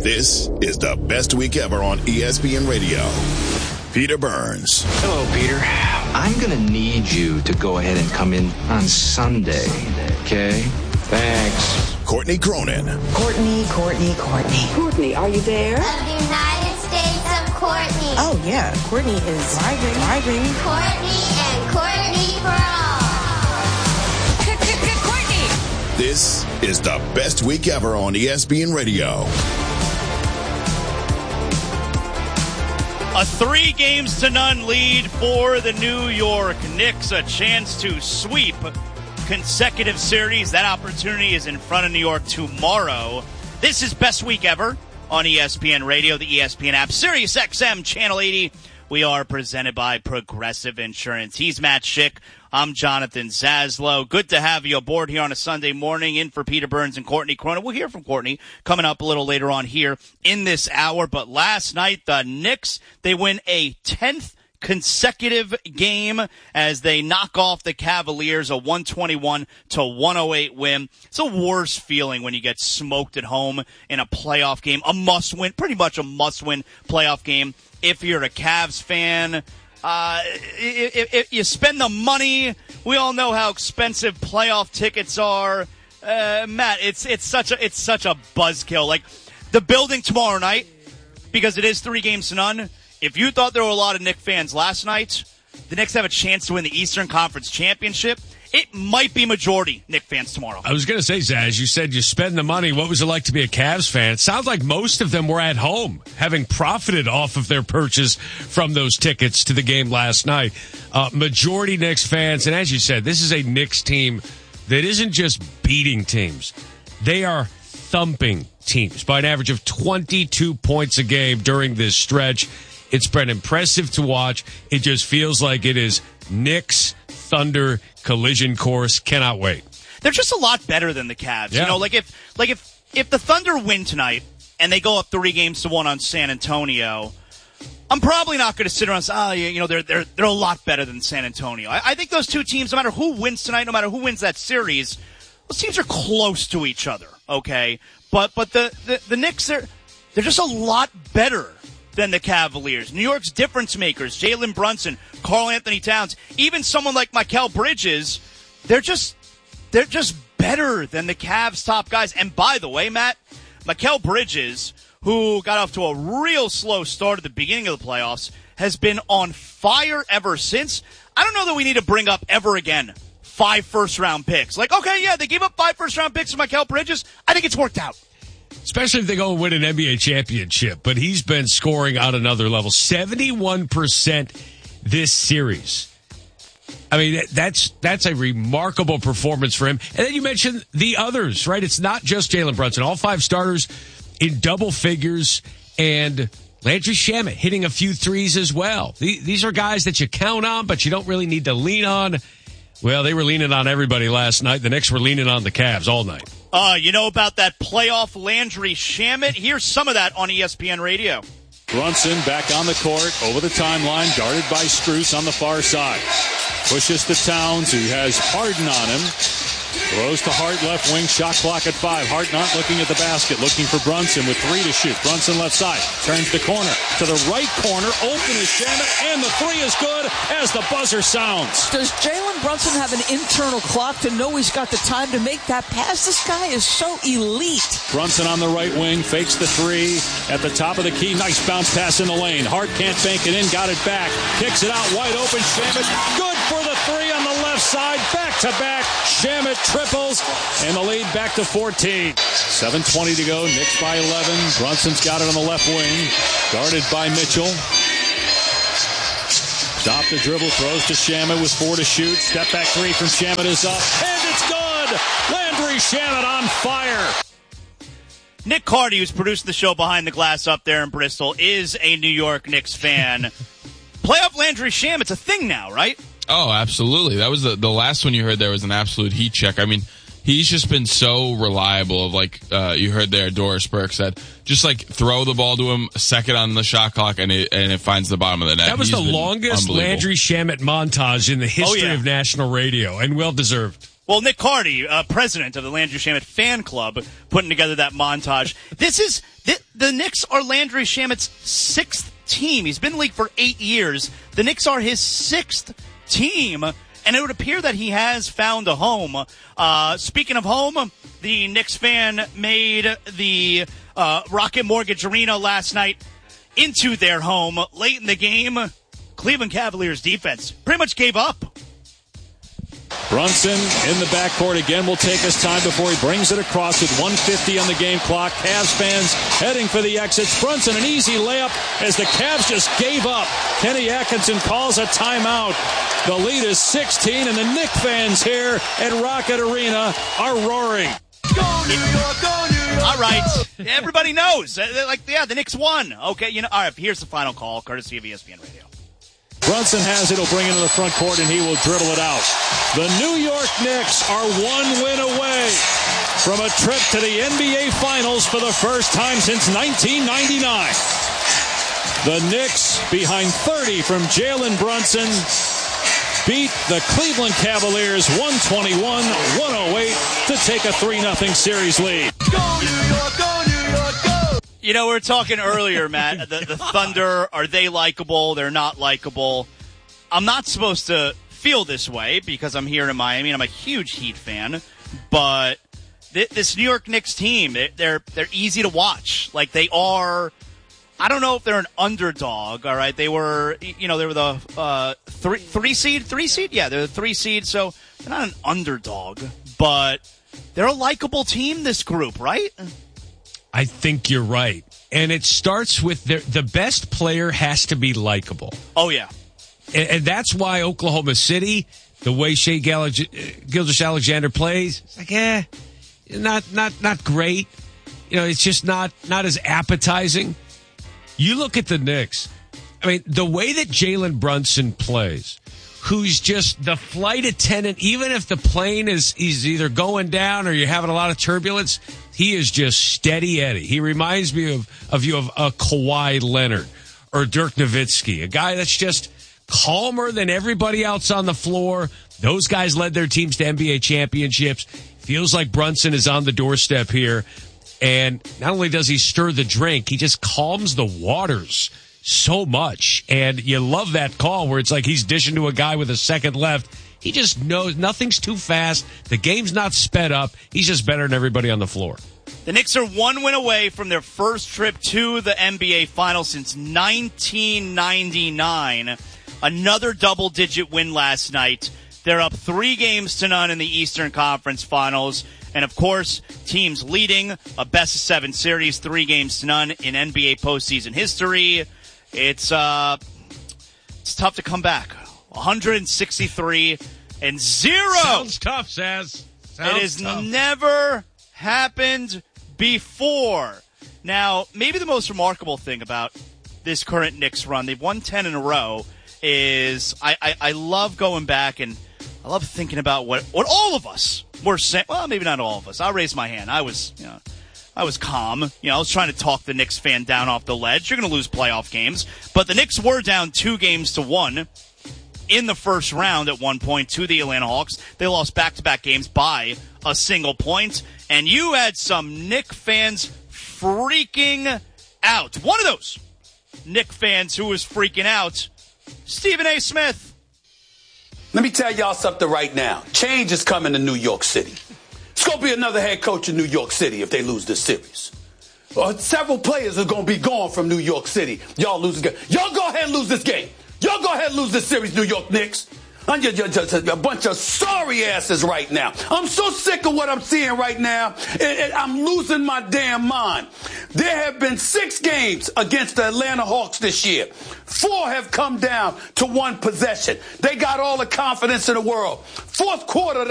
This is the best week ever on ESPN Radio. Peter Burns. Hello, Peter. I'm going to need you to go ahead and come in on Sunday, okay? Thanks. Courtney Cronin. Courtney. Courtney, are you there? Of the United States of Courtney. Oh, yeah. Courtney is driving. Courtney and Courtney for all. Courtney! This is the best week ever on ESPN Radio. A 3-0 lead for the New York Knicks. A chance to sweep consecutive series. That opportunity is in front of New York tomorrow. This is Best Week Ever on ESPN Radio, the ESPN app, Sirius XM Channel 80. We are presented by Progressive Insurance. He's Matt Schick. I'm Jonathan Zaslow. Good to have you aboard here on a Sunday morning. In for Peter Burns and Courtney Cronin. We'll hear from Courtney coming up a little later on here in this hour. But last night, the Knicks, they win a 10th consecutive game as they knock off the Cavaliers, a 121-108 win. It's a worse feeling when you get smoked at home in a playoff game, a must-win, pretty much a must-win playoff game. If you're a Cavs fan, if you spend the money, we all know how expensive playoff tickets are. Matt, it's such a buzzkill. Like the building tomorrow night, because it is 3-0. If you thought there were a lot of Knicks fans last night, the Knicks have a chance to win the Eastern Conference Championship. It might be majority Knicks fans tomorrow. I was going to say, Zaz, you said you spend the money. What was it like to be a Cavs fan? It sounds like most of them were at home, having profited off of their purchase from those tickets to the game last night. Majority Knicks fans, and as you said, this is a Knicks team that isn't just beating teams. They are thumping teams by an average of 22 points a game during this stretch. It's been impressive to watch. It just feels like it is Knicks Thunder collision course. Cannot wait. They're just a lot better than the Cavs. Yeah. You know, if the Thunder win tonight and they go up 3-1 on San Antonio, I'm probably not going to sit around and say, they're a lot better than San Antonio. I think those two teams, no matter who wins tonight, no matter who wins that series, those teams are close to each other. Okay, but the Knicks, they're just a lot better than the Cavaliers. New York's difference makers, Jalen Brunson, Karl Anthony Towns, even someone like Mikal Bridges, they're just better than the Cavs' top guys. And by the way, Matt, Mikal Bridges, who got off to a real slow start at the beginning of the playoffs, has been on fire ever since. I don't know that we need to bring up ever again 5 first-round picks. Like, okay, yeah, they gave up 5 first-round picks to Mikal Bridges. I think it's worked out. Especially if they go and win an NBA championship. But he's been scoring on another level. 71% this series. I mean, that's a remarkable performance for him. And then you mentioned the others, right? It's not just Jalen Brunson. All 5 starters in double figures. And Landry Shamet hitting a few threes as well. These are guys that you count on, but you don't really need to lean on. Well, they were leaning on everybody last night. The Knicks were leaning on the Cavs all night. You know about that playoff Landry Shamet? Here's some of that on ESPN Radio. Brunson back on the court, over the timeline, guarded by Strus on the far side. Pushes to Towns, who has Harden on him. Throws to Hart, left wing, shot clock at 5. Hart not looking at the basket, looking for Brunson with 3 to shoot. Brunson left side, turns the corner. To the right corner, open is Shamet, and the 3 is good as the buzzer sounds. Does Jalen Brunson have an internal clock to know he's got the time to make that pass? This guy is so elite. Brunson on the right wing, fakes the 3 at the top of the key. Nice bounce pass in the lane. Hart can't bank it in, got it back. Kicks it out, wide open, Shamet. Good for the 3 on the left side, back to back. Shamet triples, and the lead back to 14. 7:20 to go, Knicks by 11. Brunson's got it on the left wing, guarded by Mitchell. Stop the dribble, throws to Shamet with 4 to shoot. Step back 3 from Shamet is up, and it's good! Landry Shamet on fire! Nick Carty, who's produced the show Behind the Glass up there in Bristol, is a New York Knicks fan. Playoff Landry Shamet's a thing now, right? Oh, absolutely. That was the last one you heard there was an absolute heat check. I mean, he's just been so reliable of you heard there, Doris Burke said, just throw the ball to him, a second on the shot clock, and it finds the bottom of the net. That was the longest Landry Shamet montage in the history of national radio, and well deserved. Well, Nick Carty, president of the Landry Shamet fan club, putting together that montage. The Knicks are Landry Shamet's 6th team. He's been in the league for 8 years. The Knicks are his 6th team, and it would appear that he has found a home. Speaking of home, the Knicks fan made the Rocket Mortgage Arena last night into their home. Late in the game, Cleveland Cavaliers defense pretty much gave up. Brunson in the backcourt again will take his time before he brings it across with 1:50 on the game clock. Cavs fans heading for the exits. Brunson, an easy layup as the Cavs just gave up. Kenny Atkinson calls a timeout. The lead is 16, and the Knicks fans here at Rocket Arena are roaring. Go New York, go New York. All right. Everybody knows. The Knicks won. Okay, all right, here's the final call, courtesy of ESPN Radio. Brunson has it. He'll bring it into the front court, and he will dribble it out. The New York Knicks are 1 win away from a trip to the NBA Finals for the first time since 1999. The Knicks, behind 30 from Jalen Brunson, beat the Cleveland Cavaliers 121-108 to take a 3-0 series lead. Go New York, go New York, go! We were talking earlier, Matt, the Thunder, are they likable? They're not likable. I'm not supposed to feel this way because I'm here in Miami and I'm a huge Heat fan, but this New York Knicks team, they're easy to watch. Like, they are, I don't know if they're an underdog, all right? They were, they were the three seed? Yeah, they're the 3 seed, so they're not an underdog, but they're a likable team, this group, right? I think you're right. And it starts with the best player has to be likable. Oh, yeah. And that's why Oklahoma City, the way Shai Gilgeous-Alexander plays, it's like, not great. It's just not as appetizing. You look at the Knicks. I mean, the way that Jalen Brunson plays, who's just the flight attendant, even if the plane is either going down or you're having a lot of turbulence, he is just steady Eddie. He reminds me of a Kawhi Leonard or Dirk Nowitzki, a guy that's just calmer than everybody else on the floor. Those guys led their teams to NBA championships. Feels like Brunson is on the doorstep here. And not only does he stir the drink, he just calms the waters so much. And you love that call where it's like he's dishing to a guy with a second left. He just knows nothing's too fast. The game's not sped up. He's just better than everybody on the floor. The Knicks are 1 win away from their first trip to the NBA Finals since 1999. Another double-digit win last night. They're up 3-0 in the Eastern Conference Finals. And, of course, teams leading a best-of-7 series, 3-0 in NBA postseason history. It's tough to come back. 163-0. Sounds tough, Saz. It has never happened before. Now, maybe the most remarkable thing about this current Knicks run, they've won 10 in a row, is I love going back and I love thinking about what all of us were saying. Well, maybe not all of us. I'll raise my hand. I was calm. I was trying to talk the Knicks fan down off the ledge. You're going to lose playoff games. But the Knicks were down 2-1 in the first round at one point to the Atlanta Hawks. They lost back-to-back games by a single point. And you had some Knicks fans freaking out. One of those Knicks fans who was freaking out, Stephen A. Smith. Let me tell y'all something right now. Change is coming to New York City. It's going to be another head coach in New York City if they lose this series. Several players are going to be gone from New York City. Y'all lose this game. Y'all go ahead and lose this game. Y'all go ahead and lose this series, New York Knicks. I'm just a bunch of sorry asses right now. I'm so sick of what I'm seeing right now. I'm losing my damn mind. There have been 6 games against the Atlanta Hawks this year. 4 have come down to 1 possession. They got all the confidence in the world. Fourth quarter,